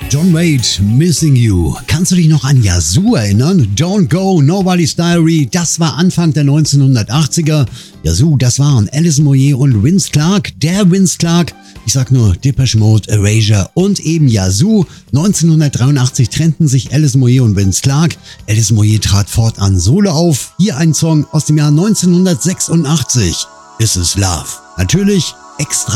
John Wade, Missing You. Kannst du dich noch an Yazoo erinnern? Don't Go, Nobody's Diary, das war Anfang der 1980er. Yazoo, das waren Alice Moyer und Vince Clarke. Der Vince Clarke, ich sag nur Depeche Mode, Erasure und eben Yazoo. 1983 trennten sich Alice Moyer und Vince Clarke. Alice Moyer trat fortan solo auf. Hier ein Song aus dem Jahr 1986. This Is Love. Natürlich extra